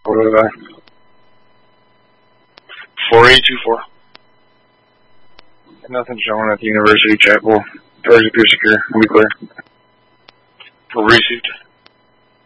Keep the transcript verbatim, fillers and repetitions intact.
What was that? four eight two four. Nothing showing at the University Chapel. Doors appear secure. I'll be clear. Received.